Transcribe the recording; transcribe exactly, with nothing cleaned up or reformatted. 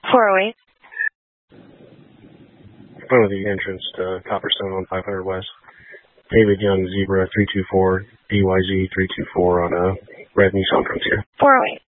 four oh eight. Front of the entrance to Copperstone on five hundred West. David Young, Zebra three two four, B Y Z three two four on a red Nissan Frontier. four oh eight.